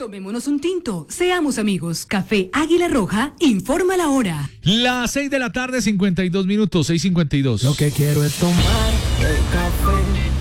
Tomémonos un tinto, seamos amigos. Café Águila Roja, informa la hora. Las 6 de la tarde, 52 minutos, 6:52. Lo que quiero es tomar el café